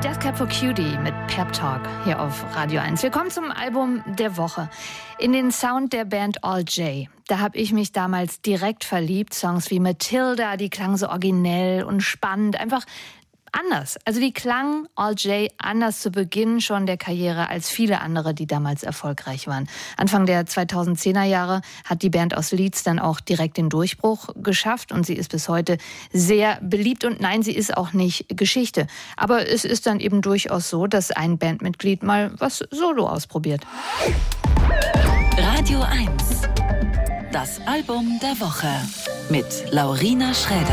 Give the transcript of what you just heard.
Death Cab for Cutie mit Pep Talk hier auf Radio 1. Wir kommen zum Album der Woche. In den Sound der Band All J. Da habe ich mich damals direkt verliebt. Songs wie Matilda, die klangen so originell und spannend, einfach anders. Also die klangen All J anders zu Beginn schon der Karriere als viele andere, die damals erfolgreich waren. Anfang der 2010er Jahre hat die Band aus Leeds dann auch direkt den Durchbruch geschafft und sie ist bis heute sehr beliebt. Und nein, sie ist auch nicht Geschichte. Aber es ist dann eben durchaus so, dass ein Bandmitglied mal was solo ausprobiert. Radio 1. Das Album der Woche mit Laurina Schräder.